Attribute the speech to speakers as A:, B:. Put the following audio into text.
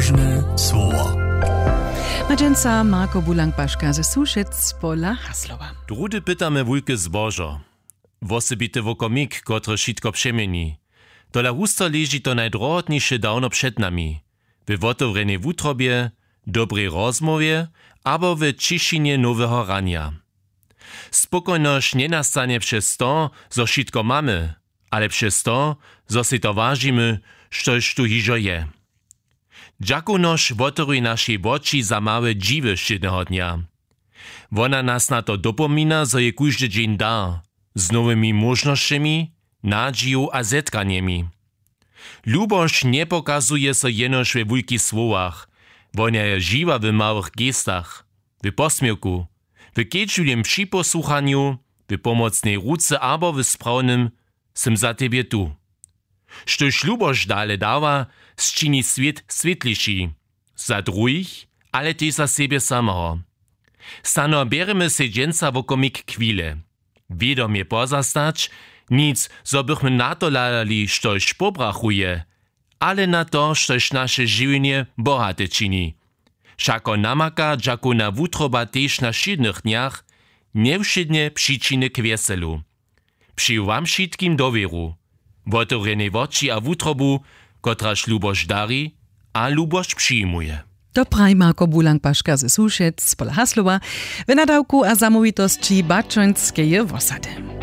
A: Ważne słowa.
B: Madženca Marko Bulang-Paška ze Sušic z pola Haslowa.
C: Drudy pytamy wujke zbożo. Wosebity wokomik, kotro šitko przemieni. Tola husto leży to najdrohotniejsze dawno przed nami. W wotowrenej wutrobie, dobrej rozmowie, abo w cišinie nowego rania. Spokojność nie nastanie przez to, zo šitko mamy, ale przez to, zo si to ważymy, štož tu hižo je. Džakunož wotoruj naszej boči za małe dziwy šedného dnia. Wona nas na to dopomina, zo je kóždy dzień dar, z nowymi możnościami, nadzieją a zetkaniemi. Lubość nie pokazuje so jenoż we wujkich słowach, wona je žiwa w małych gestach, w posmiewku, w kiečuljem připosłuchaniu, w pomocnej ruce abo w sprawnym "Sem za tebie tu". Štož lubość dale dawa, zčini svět světlejší. Za druhých, ale też za siebie samego. Stano bieremy se dženca wokomik chwile. Wiedomie pozastać, nic, zo bychmy na to ladali, štož pobrachuje, ale na to, štož naše żywienie bohate čini. Šako namaka, džako na wutroba tež na šidnych dniach, nevšedne przyczyny k weselu. Przy wam šitkim dowieru. Wotowrenej woči a wutrobu, kotraž lubość dari a lubość przyjmuje.
B: To praj Marko Bulang-Paška ze Sušic z pola Haslowa w nadawku a zamówitości Bačońskeje wosady.